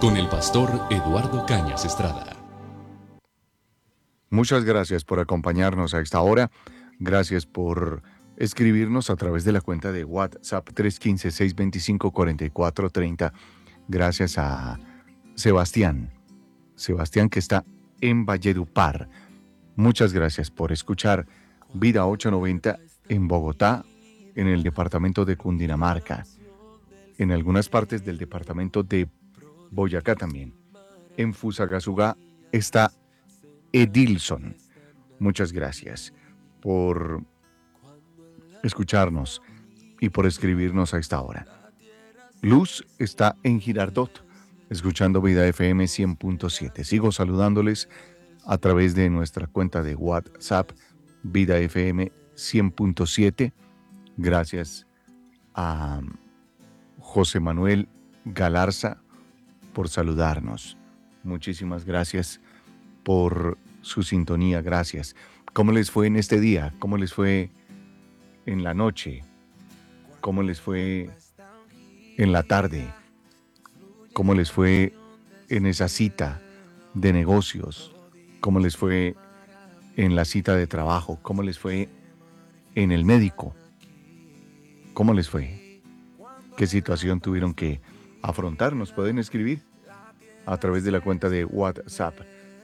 con el pastor Eduardo Cañas Estrada. Muchas gracias por acompañarnos a esta hora. Gracias por escribirnos a través de la cuenta de WhatsApp 315-625-4430. Gracias a Sebastián que está en Valledupar. Muchas gracias por escuchar Vida 890 en Bogotá, en el departamento de Cundinamarca, en algunas partes del departamento de Boyacá también. En Fusagasugá está Edilson. Muchas gracias por escucharnos y por escribirnos a esta hora. Luz está en Girardot, escuchando Vida FM 100.7. Sigo saludándoles a través de nuestra cuenta de WhatsApp, Vida FM 100.7. Gracias a José Manuel Galarza por saludarnos. Muchísimas gracias por su sintonía. Gracias. ¿Cómo les fue en este día? ¿Cómo les fue en la noche? ¿Cómo les fue en la tarde? ¿Cómo les fue en esa cita de negocios? ¿Cómo les fue en la cita de trabajo? ¿Cómo les fue en el médico? ¿Cómo les fue? ¿Qué situación tuvieron que afrontar? Nos pueden escribir a través de la cuenta de WhatsApp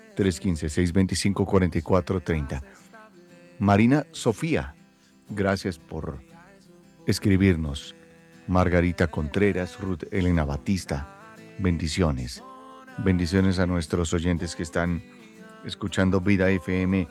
315-625-4430. Marina Sofía, gracias por escribirnos. Margarita Contreras, Ruth Elena Batista, bendiciones. Bendiciones a nuestros oyentes que están escuchando Vida FM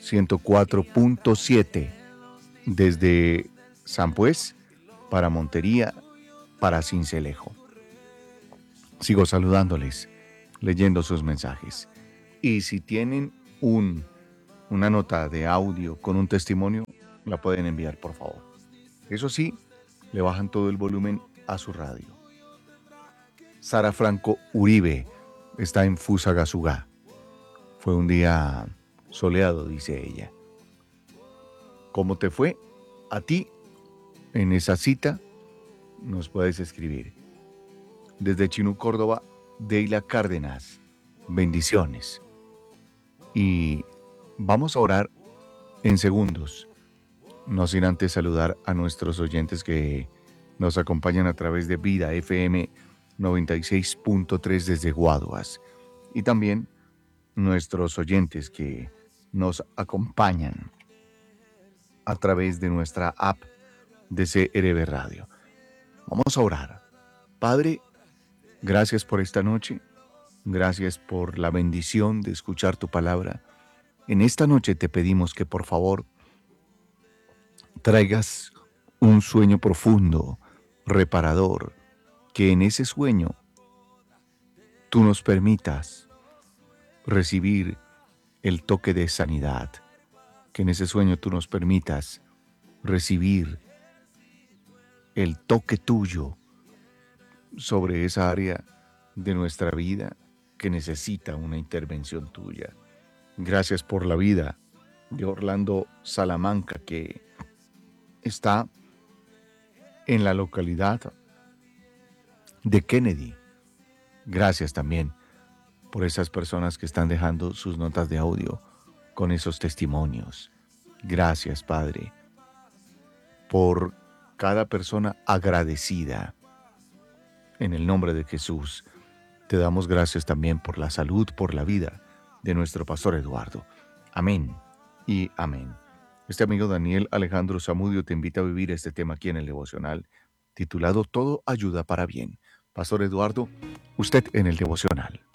104.7 desde Sampués para Montería, para Sincelejo. Sigo saludándoles, leyendo sus mensajes. Y si tienen una nota de audio con un testimonio, la pueden enviar, por favor. Eso sí, le bajan todo el volumen a su radio. Sara Franco Uribe está en Fusagasugá. Fue un día soleado, dice ella. ¿Cómo te fue a ti en esa cita? Nos puedes escribir. Desde Chinú, Córdoba, Deila Cárdenas. Bendiciones. Y vamos a orar en segundos. No sin antes saludar a nuestros oyentes que nos acompañan a través de Vida FM 96.3 desde Guaduas. Y también nuestros oyentes que nos acompañan a través de nuestra app de CRB Radio. Vamos a orar. Padre, gracias por esta noche. Gracias por la bendición de escuchar tu palabra. En esta noche te pedimos que por favor traigas un sueño profundo, reparador, que en ese sueño tú nos permitas recibir el toque de sanidad, que en ese sueño tú nos permitas recibir el toque tuyo sobre esa área de nuestra vida que necesita una intervención tuya. Gracias por la vida de Orlando Salamanca, que está en la localidad de Kennedy. Gracias también por esas personas que están dejando sus notas de audio con esos testimonios. Gracias, Padre, por cada persona agradecida. En el nombre de Jesús, te damos gracias también por la salud, por la vida de nuestro pastor Eduardo. Amén y amén. Este amigo Daniel Alejandro Zamudio te invita a vivir este tema aquí en el devocional, titulado Todo ayuda para bien. Pastor Eduardo, usted en el devocional.